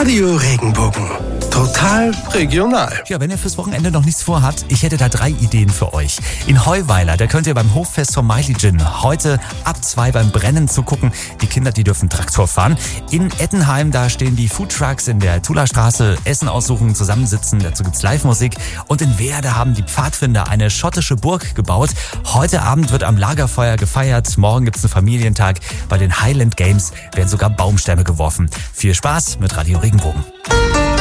Radio Regenbogen. Total regional. Ja, wenn ihr fürs Wochenende noch nichts vorhabt, ich hätte da 3 Ideen für euch. In Heuweiler, da könnt ihr beim Hoffest vom Meili Gin heute ab 2 beim Brennen zugucken. Die Kinder, die dürfen Traktor fahren. In Ettenheim, da stehen die Foodtrucks in der Tullastraße, Essen aussuchen, zusammensitzen, dazu gibt's Live-Musik. Und in Wehr, da haben die Pfadfinder eine schottische Burg gebaut. Heute Abend wird am Lagerfeuer gefeiert, morgen gibt's einen Familientag. Bei den Highland Games werden sogar Baumstämme geworfen. Viel Spaß mit Radio Regenbogen.